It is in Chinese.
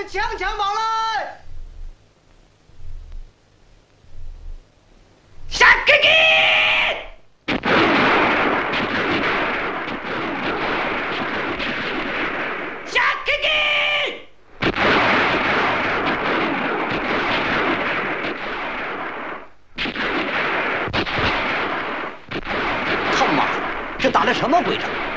枪绑来！ 杀给你！杀给你！ 他妈，这打的什么鬼仗？